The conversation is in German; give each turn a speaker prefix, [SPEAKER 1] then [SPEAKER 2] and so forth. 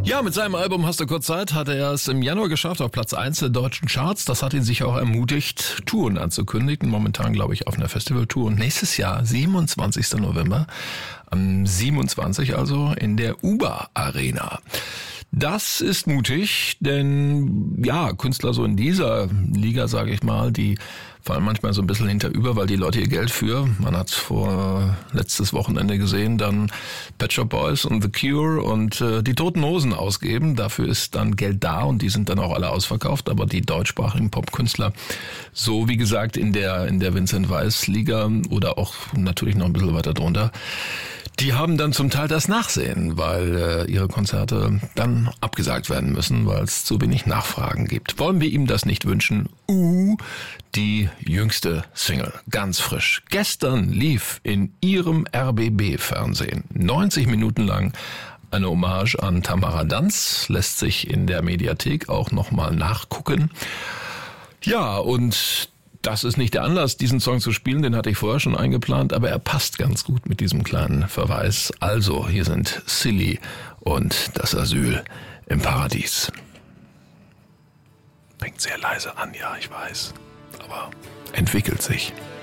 [SPEAKER 1] Ja, mit seinem Album Hast du kurz Zeit hat er es im Januar geschafft auf Platz 1 der deutschen Charts. Das hat ihn sicher auch ermutigt, Touren anzukündigen. Momentan, glaube ich, auf einer Festivaltour. Und nächstes Jahr, 27. November, am 27 also, in der UBA Arena. Das ist mutig, denn ja, Künstler so in dieser Liga, sage ich mal, die fallen manchmal so ein bisschen hinterüber, weil die Leute ihr Geld für, man hat vor letztes Wochenende gesehen, dann Pet Shop Boys und The Cure und die Toten Hosen ausgeben. Dafür ist dann Geld da und die sind dann auch alle ausverkauft. Aber die deutschsprachigen Popkünstler, so wie gesagt in der Vincent Weiss Liga oder auch natürlich noch ein bisschen weiter drunter, die haben dann zum Teil das Nachsehen, weil ihre Konzerte dann abgesagt werden müssen, weil es zu wenig Nachfragen gibt. Wollen wir ihm das nicht wünschen? Die jüngste Single, ganz frisch. Gestern lief in ihrem RBB-Fernsehen 90 Minuten lang eine Hommage an Tamara Danz, lässt sich in der Mediathek auch nochmal nachgucken. Ja, und das ist nicht der Anlass, diesen Song zu spielen, den hatte ich vorher schon eingeplant, aber er passt ganz gut mit diesem kleinen Verweis. Also, hier sind Silly und das Asyl im Paradies. Fängt sehr leise an, ja, ich weiß, aber entwickelt sich.